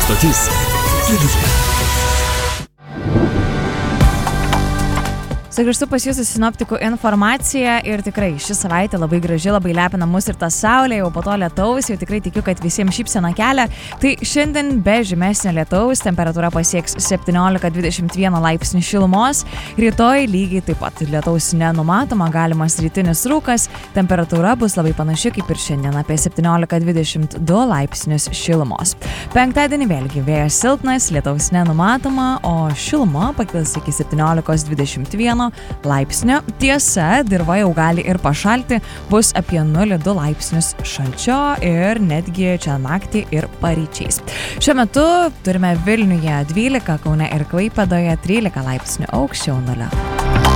stotis Kelyje. Sugrįžtu pas jūsų sinoptikų informaciją ir tikrai ši savaitė labai graži, labai lepina mus ir ta saulė, jau po to lietaus, jau tikrai tikiu, kad visiems šypsena kelia. Tai šiandien be žymesnio lietaus temperatūra pasieks 17-21 laipsnių šilumos, rytoj lygiai taip pat lietaus nenumatoma, galimas rytinis rūkas, temperatūra bus labai panaši kaip ir šiandien apie 17-22 laipsnius šilumos. Penktadienį vėlgi vėjas silpnas, lietaus nenumatoma, o šiluma pakils iki 17-21 laipsnio. Tiesa, dirva jau gali ir pašalti, bus apie 0,2 laipsnius šalčio ir netgi čia naktį ir paryčiais. Šiuo metu turime Vilniuje 12, Kaune ir Klaipėdoje 13 laipsnių, aukščiau 0.